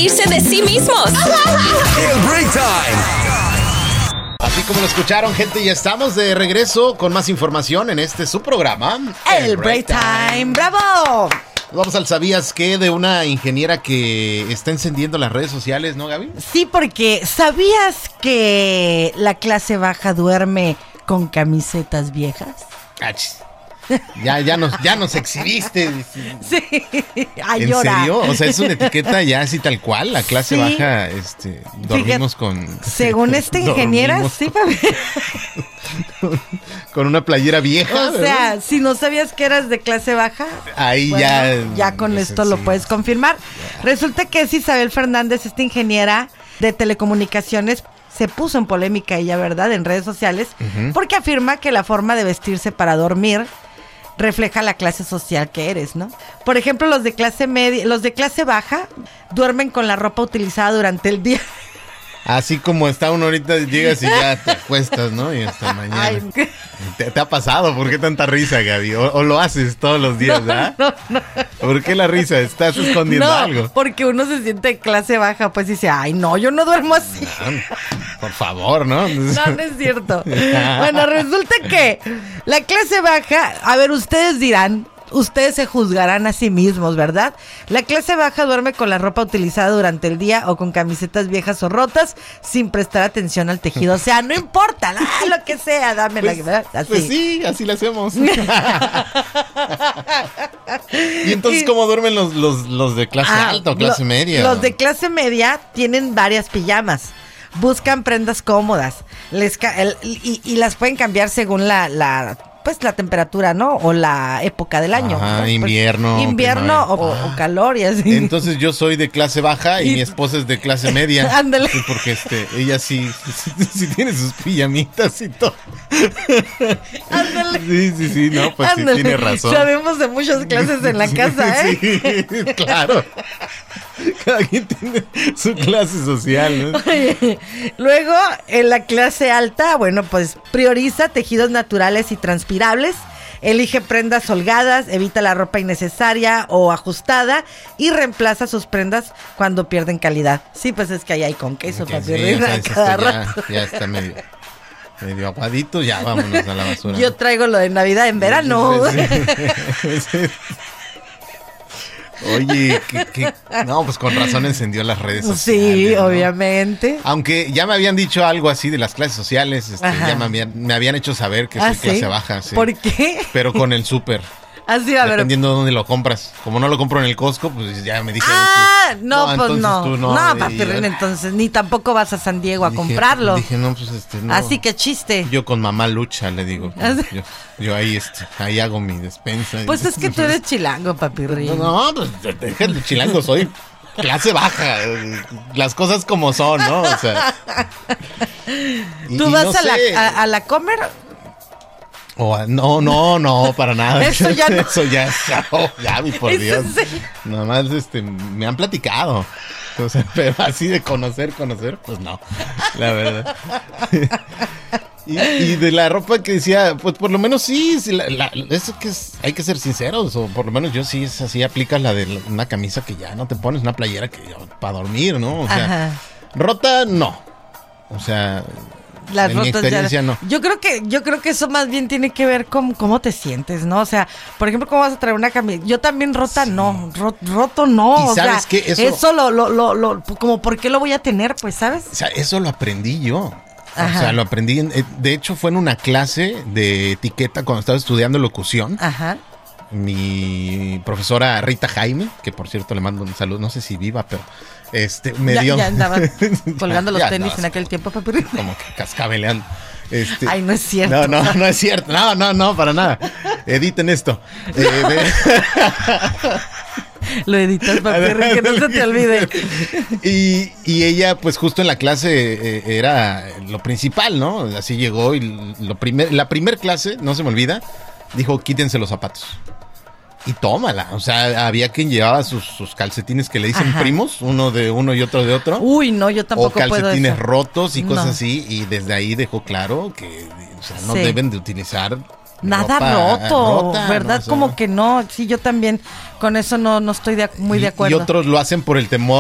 reírse de sí mismos. El Break Time. Así como lo escucharon, gente, ya estamos de regreso con más información en este su programa, El Break Time. ¡Bravo! Vamos al ¿sabías qué? De una ingeniera que está encendiendo las redes sociales, ¿no, Gaby? Sí, porque ¿sabías que la clase baja duerme con camisetas viejas? Achis. Ya nos exhibiste. Sí. Ay, ¿En llora. serio? O sea, es una etiqueta ya así tal cual. La clase Sí. baja, dormimos con... Según esta ingeniera, dormimos sí, papi. con una playera vieja. O sea, si no sabías que eras de clase baja, ahí bueno, ya con pues, esto sí. lo puedes confirmar. Resulta que es Isabel Fernández, esta ingeniera de telecomunicaciones, se puso en polémica ella, ¿verdad?, en redes sociales, porque afirma que la forma de vestirse para dormir refleja la clase social que eres, ¿no? Por ejemplo, los de clase media, los de clase baja duermen con la ropa utilizada durante el día. Así como está uno ahorita, llegas y ya te acuestas, ¿no? Y hasta mañana. Ay, ¿Te ha pasado? ¿Por qué tanta risa, Gaby? ¿O lo haces todos los días, ¿verdad? no. ¿Por qué la risa? ¿Estás escondiendo algo? Porque uno se siente de clase baja, pues dice, ay, no, yo no duermo así. Por favor, ¿no? No, no es cierto. Bueno, resulta que la clase baja, a ver, ustedes dirán, ustedes se juzgarán a sí mismos, ¿verdad? La clase baja duerme con la ropa utilizada durante el día o con camisetas viejas o rotas sin prestar atención al tejido. O sea, no importa, lo que sea, dame la ¿verdad? Así. Pues sí, así lo hacemos. ¿Y entonces cómo duermen los de clase alta o clase media? Los de clase media tienen varias pijamas. Buscan prendas cómodas y las pueden cambiar según la temperatura, ¿no? O la época del año. Ajá, ¿no? invierno. Invierno o calor y así. Entonces yo soy de clase baja y mi esposa es de clase media. Ándale. Sí, porque ella sí tiene sus pijamitas y todo. Ándale. Sí, no, pues Ándale. sí tiene razón. Sabemos de muchas clases en la casa, ¿eh? Sí, claro. Cada quien tiene su clase social, ¿no? Oye, luego, en la clase alta, bueno, pues prioriza tejidos naturales y transpirables, elige prendas holgadas, evita la ropa innecesaria o ajustada y reemplaza sus prendas cuando pierden calidad. Sí, pues es que ahí hay con queso, Que papi. sí, o sea, esto ya está medio aguadito, ya vámonos a la basura. Yo traigo lo de Navidad en verano. Sí. Oye, no, pues con razón encendió las redes sociales. Sí, ¿no? Obviamente. Aunque ya me habían dicho algo así de las clases sociales, Ajá. ya me habían hecho saber que soy clase baja. Sí. ¿Por qué? Pero con el súper. Así, a ver. Dependiendo de dónde lo compras. Como no lo compro en el Costco, pues ya me dijeron. No, pues entonces no. tú No, Y papi, yo entonces ni tampoco vas a San Diego a comprarlo. Dije, no, pues no. Así que chiste. Yo con mamá lucha, le digo. Yo ahí hago mi despensa. Pues es que tú eres chilango, papi. No, pues déjate, chilango, soy clase baja. Las cosas como son, ¿no? O sea. ¿Tú vas no sé. a la Comer? No, para nada. Eso ya no. Eso ya, Gaby, por Dios. Sí. Nada más me han platicado. O sea, pero así de conocer, pues no, la verdad. Y de la ropa que decía, pues por lo menos sí, eso que hay que ser sinceros, o por lo menos yo sí, es así, aplicas la de una camisa que ya no te pones, una playera que para dormir, ¿no? O sea, Ajá. rota, no. O sea, Las en mi rotas experiencia no. Yo creo que eso más bien tiene que ver con cómo te sientes, ¿no? O sea, por ejemplo, ¿cómo vas a traer una camisa? Yo también rota, no, roto no. ¿Y o sabes sea, qué? Eso lo como ¿por qué lo voy a tener? Pues, ¿sabes? O sea, eso lo aprendí yo. Ajá. O sea, lo aprendí, de hecho fue en una clase de etiqueta cuando estaba estudiando locución. Ajá. Mi profesora Rita Jaime, que por cierto le mando un saludo, no sé si viva, pero me dio... Ya andaba colgando los Ya tenis andaba en aquel tiempo, papi. como que cascabeleando. Ay, no es cierto. No es cierto. No, para nada. Editen esto. Lo editas, papi, que no se te olvide. Y ella, pues justo en la clase era lo principal, ¿no? Así llegó y la primer clase, no se me olvida, dijo, quítense los zapatos. Y tómala, o sea, había quien llevaba sus calcetines que le dicen Ajá. primos, uno de uno y otro de otro. Uy, no, yo tampoco o calcetines puedo eso. rotos y cosas No. así, y desde ahí dejó claro que, o sea, no Sí. deben de utilizar Nada ropa roto, rota, ¿verdad? ¿no? O sea, como que no. Sí, yo también con eso no estoy muy de acuerdo. Y otros lo hacen por el temor